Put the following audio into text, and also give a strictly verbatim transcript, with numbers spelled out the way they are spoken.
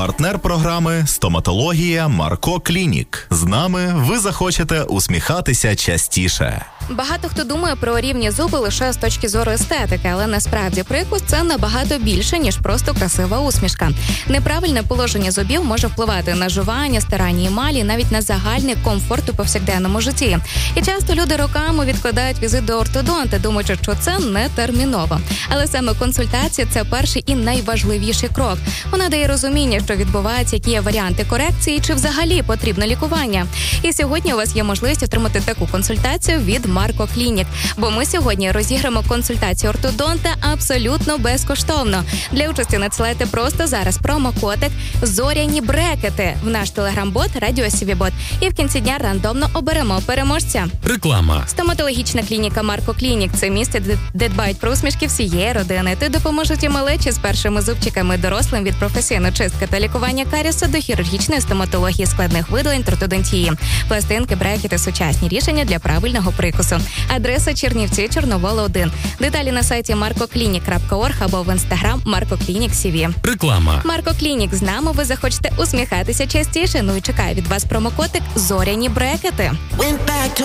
Партнер програми «Стоматологія Марко Клінік». З нами ви захочете усміхатися частіше. Багато хто думає про рівні зуби лише з точки зору естетики, але насправді прикус – це набагато більше, ніж просто красива усмішка. Неправильне положення зубів може впливати на жування, стирання емалі, навіть на загальний комфорт у повсякденному житті. І часто люди роками відкладають візит до ортодонта, думаючи, що це не терміново. Але саме консультація – це перший і найважливіший крок. Вона дає розуміння, що відбувається, які є варіанти корекції, чи взагалі потрібно лікування. І сьогодні у вас є можливість отримати таку консультацію від Марко Клінік. Бо ми сьогодні розіграємо консультацію ортодонта абсолютно безкоштовно. Для участі надсилайте просто зараз промокодик «Зоряні брекети» в наш телеграм-бот «Радіо Сівібот». І в кінці дня рандомно оберемо переможця. Реклама. Стоматологічна клініка Марко Клінік – це місце, де дбають про усмішки всієї родини. Тут допоможуть і малечі з першими зубчиками, дорослим від професійної чистки та лікування карієсу до хірургічної стоматології, складних видалень та ортодонтії. Пластинки, брекети – сучасні рішення для правильного прикусу. Адреса Чернівці, Чорновола, один. Деталі на сайті марко клінік крапка орг або в інстаграм Марко Клінік Сіві. Реклама. Марко Клінік. З нами ви захочете усміхатися частіше. Ну і чекаю від вас промокодик «Зоряні брекети».